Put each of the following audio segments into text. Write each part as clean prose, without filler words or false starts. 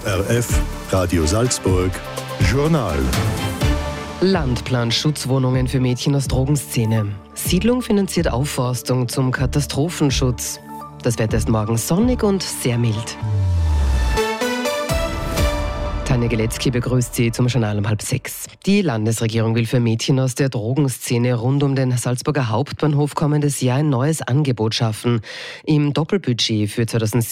ORF, Radio Salzburg, Journal. Land plant Schutzwohnungen für Mädchen aus Drogenszene. Siedlung finanziert Aufforstung zum Katastrophenschutz. Das Wetter ist morgen sonnig und sehr mild. Tanja Geletzky begrüßt Sie zum Journal um 5:30. Die Landesregierung will für Mädchen aus der Drogenszene rund um den Salzburger Hauptbahnhof kommendes Jahr ein neues Angebot schaffen. Im Doppelbudget für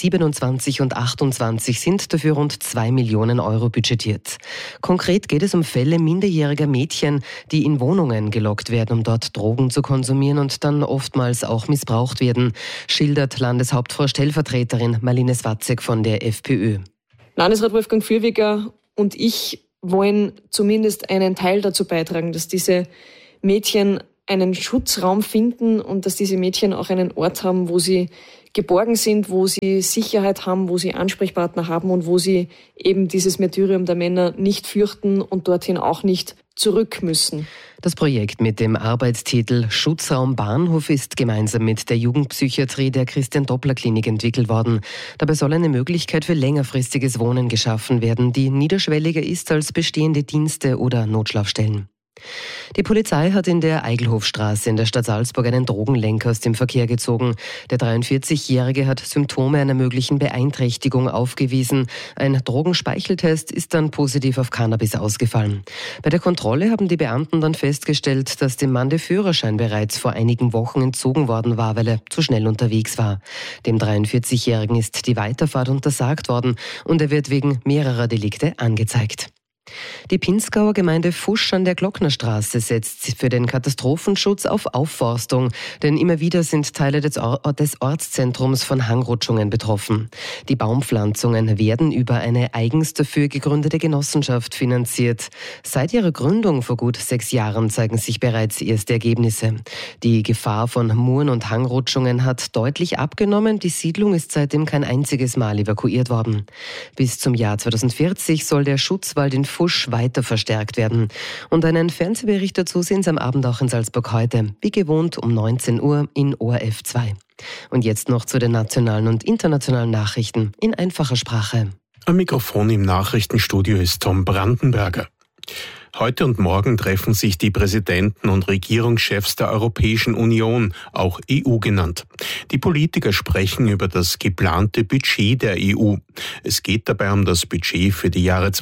2027 und 2028 sind dafür rund 2 Millionen Euro budgetiert. Konkret geht es um Fälle minderjähriger Mädchen, die in Wohnungen gelockt werden, um dort Drogen zu konsumieren und dann oftmals auch missbraucht werden, schildert Landeshauptfrau Stellvertreterin Marlene Swatzek von der FPÖ. Landesrat Wolfgang Fürwiger und ich wollen zumindest einen Teil dazu beitragen, dass diese Mädchen einen Schutzraum finden und dass diese Mädchen auch einen Ort haben, wo sie geborgen sind, wo sie Sicherheit haben, wo sie Ansprechpartner haben und wo sie eben dieses Martyrium der Männer nicht fürchten und dorthin auch nicht zurück müssen. Das Projekt mit dem Arbeitstitel Schutzraum Bahnhof ist gemeinsam mit der Jugendpsychiatrie der Christian-Doppler-Klinik entwickelt worden. Dabei soll eine Möglichkeit für längerfristiges Wohnen geschaffen werden, die niederschwelliger ist als bestehende Dienste oder Notschlafstellen. Die Polizei hat in der Eigelhofstraße in der Stadt Salzburg einen Drogenlenker aus dem Verkehr gezogen. Der 43-Jährige hat Symptome einer möglichen Beeinträchtigung aufgewiesen. Ein Drogenspeicheltest ist dann positiv auf Cannabis ausgefallen. Bei der Kontrolle haben die Beamten dann festgestellt, dass dem Mann der Führerschein bereits vor einigen Wochen entzogen worden war, weil er zu schnell unterwegs war. Dem 43-Jährigen ist die Weiterfahrt untersagt worden und er wird wegen mehrerer Delikte angezeigt. Die Pinzgauer Gemeinde Fusch an der Glocknerstraße setzt für den Katastrophenschutz auf Aufforstung, denn immer wieder sind Teile des Ortszentrums von Hangrutschungen betroffen. Die Baumpflanzungen werden über eine eigens dafür gegründete Genossenschaft finanziert. Seit ihrer Gründung vor gut 6 Jahren zeigen sich bereits erste Ergebnisse. Die Gefahr von Muren und Hangrutschungen hat deutlich abgenommen. Die Siedlung ist seitdem kein einziges Mal evakuiert worden. Bis zum Jahr 2040 soll der Schutzwald in Fusch weiter verstärkt werden. Und einen Fernsehbericht dazu sehen Sie am Abend auch in Salzburg heute, wie gewohnt um 19 Uhr in ORF 2. Und jetzt noch zu den nationalen und internationalen Nachrichten in einfacher Sprache. Am Mikrofon im Nachrichtenstudio ist Tom Brandenberger. Heute und morgen treffen sich die Präsidenten und Regierungschefs der Europäischen Union, auch EU genannt. Die Politiker sprechen über das geplante Budget der EU. Es geht dabei um das Budget für die Jahre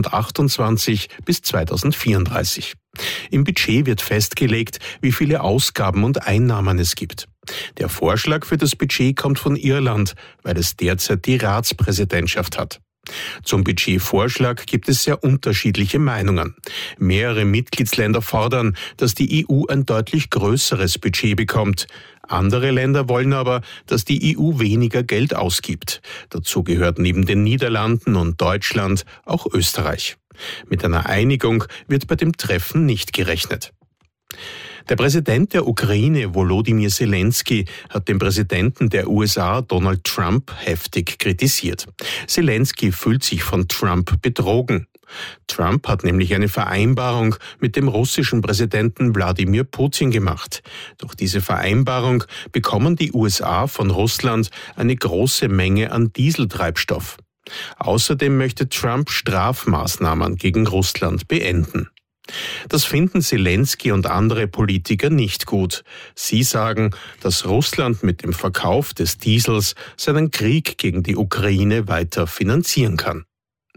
2028 bis 2034. Im Budget wird festgelegt, wie viele Ausgaben und Einnahmen es gibt. Der Vorschlag für das Budget kommt von Irland, weil es derzeit die Ratspräsidentschaft hat. Zum Budgetvorschlag gibt es sehr unterschiedliche Meinungen. Mehrere Mitgliedsländer fordern, dass die EU ein deutlich größeres Budget bekommt. Andere Länder wollen aber, dass die EU weniger Geld ausgibt. Dazu gehört neben den Niederlanden und Deutschland auch Österreich. Mit einer Einigung wird bei dem Treffen nicht gerechnet. Der Präsident der Ukraine, Volodymyr Zelensky, hat den Präsidenten der USA, Donald Trump, heftig kritisiert. Zelensky fühlt sich von Trump betrogen. Trump hat nämlich eine Vereinbarung mit dem russischen Präsidenten Wladimir Putin gemacht. Durch diese Vereinbarung bekommen die USA von Russland eine große Menge an Dieseltreibstoff. Außerdem möchte Trump Strafmaßnahmen gegen Russland beenden. Das finden Zelensky und andere Politiker nicht gut. Sie sagen, dass Russland mit dem Verkauf des Diesels seinen Krieg gegen die Ukraine weiter finanzieren kann.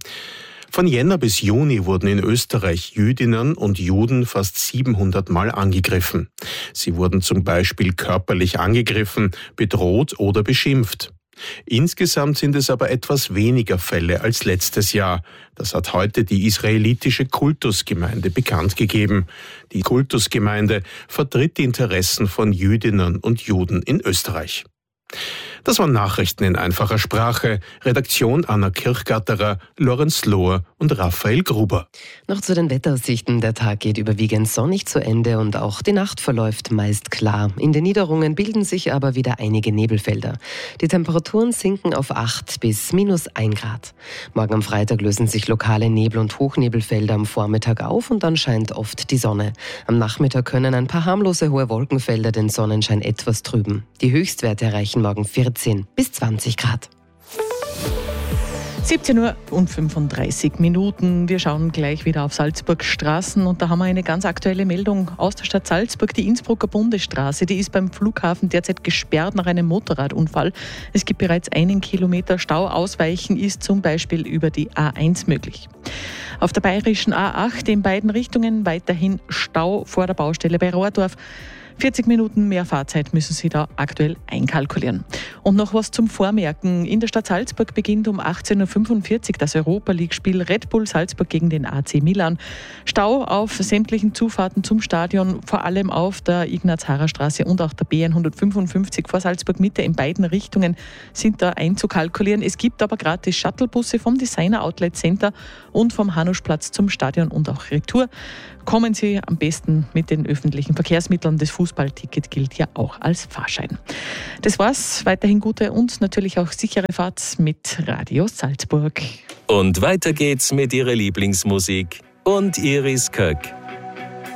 Von Jänner bis Juni wurden in Österreich Jüdinnen und Juden fast 700 Mal angegriffen. Sie wurden zum Beispiel körperlich angegriffen, bedroht oder beschimpft. Insgesamt sind es aber etwas weniger Fälle als letztes Jahr. Das hat heute die israelitische Kultusgemeinde bekannt gegeben. Die Kultusgemeinde vertritt die Interessen von Jüdinnen und Juden in Österreich. Das waren Nachrichten in einfacher Sprache. Redaktion Anna Kirchgatterer, Lorenz Lohr und Raphael Gruber. Noch zu den Wetteraussichten. Der Tag geht überwiegend sonnig zu Ende und auch die Nacht verläuft meist klar. In den Niederungen bilden sich aber wieder einige Nebelfelder. Die Temperaturen sinken auf 8 bis -1 Grad. Morgen am Freitag lösen sich lokale Nebel- und Hochnebelfelder am Vormittag auf und dann scheint oft die Sonne. Am Nachmittag können ein paar harmlose hohe Wolkenfelder den Sonnenschein etwas trüben. Die Höchstwerte erreichen morgen 14 bis 20 Grad. 17:35 Uhr. Wir schauen gleich wieder auf Salzburg Straßen und da haben wir eine ganz aktuelle Meldung aus der Stadt Salzburg. Die Innsbrucker Bundesstraße, die ist beim Flughafen derzeit gesperrt nach einem Motorradunfall. Es gibt bereits 1 Kilometer Stau. Ausweichen ist zum Beispiel über die A1 möglich. Auf der bayerischen A8 in beiden Richtungen weiterhin Stau vor der Baustelle bei Rohrdorf. 40 Minuten mehr Fahrzeit müssen Sie da aktuell einkalkulieren. Und noch was zum Vormerken. In der Stadt Salzburg beginnt um 18:45 Uhr das Europa-League-Spiel Red Bull Salzburg gegen den AC Milan. Stau auf sämtlichen Zufahrten zum Stadion, vor allem auf der Ignaz-Harrer-Straße und auch der BN 155 vor Salzburg Mitte in beiden Richtungen sind da einzukalkulieren. Es gibt aber gratis Shuttlebusse vom Designer Outlet Center und vom Hanuschplatz zum Stadion und auch Retour. Kommen Sie am besten mit den öffentlichen Verkehrsmitteln. Das Fußballticket gilt ja auch als Fahrschein. Das war's. Weiterhin gute und natürlich auch sichere Fahrt mit Radio Salzburg. Und weiter geht's mit Ihrer Lieblingsmusik und Iris Köck.